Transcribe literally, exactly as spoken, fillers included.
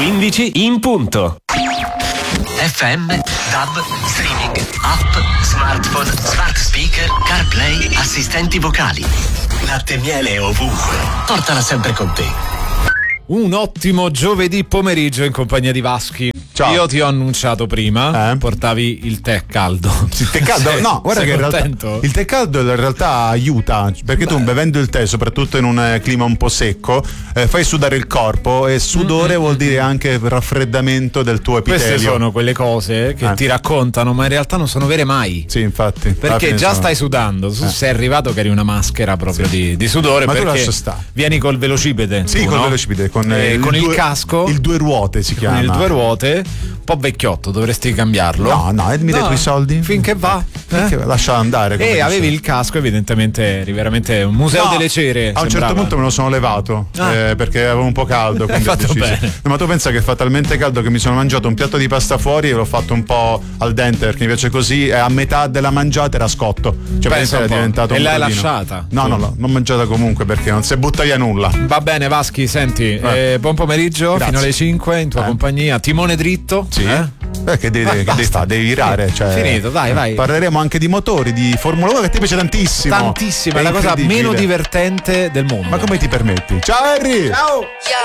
quindici in punto. F M, DAB, streaming, app, smartphone, smart speaker, CarPlay, assistenti vocali. Latte e miele ovunque. Portala sempre con te. Un ottimo giovedì pomeriggio in compagnia di Vaschi. Ciao. Io ti ho annunciato prima, eh? portavi il tè caldo. Il tè caldo? Sei, no, guarda che in realtà il tè caldo in realtà aiuta, perché Beh. tu bevendo il tè, soprattutto in un clima un po' secco, eh, fai sudare il corpo, e sudore mm-hmm. vuol dire anche raffreddamento del tuo epitelio. Queste sono quelle cose che eh. ti raccontano, ma in realtà non sono vere mai. Sì, infatti. Perché già sono. stai sudando, tu eh. sei arrivato che eri una maschera proprio sì. di, di sudore, ma perché tu lascia sta. Vieni col velocipede. Sì, tu, col no? velocipede, con, eh, il, con il due, casco. Il due ruote si chiama. Con il due ruote, un po' vecchiotto, dovresti cambiarlo. No, no, mi dai i tuoi soldi? Finché va. Finché Eh? Lascia andare. E avevi il casco, evidentemente eri veramente un museo no, delle cere. A un sembrava. certo punto me lo sono levato ah. eh, perché avevo un po' caldo. Hai fatto bene. No, ma tu pensa che fa talmente caldo che mi sono mangiato un piatto di pasta fuori e l'ho fatto un po' al dente perché mi piace così, e a metà della mangiata era scotto. Cioè pensa era diventato e un l'hai brodino. lasciata? No, no, no, l'ho mangiata comunque perché non si butta via nulla. Va bene Vaschi, senti, eh. Eh, buon pomeriggio. Grazie. Fino alle cinque in tua eh. compagnia. Timone dritto. Sì. Eh? Eh, che devi, che devi fare? Devi virare. Cioè, finito, dai, vai. Parleremo anche di motori, di Formula uno che ti piace tantissimo. Tantissimo, è la cosa meno divertente del mondo. Ma come ti permetti? Ciao Harry! Ciao!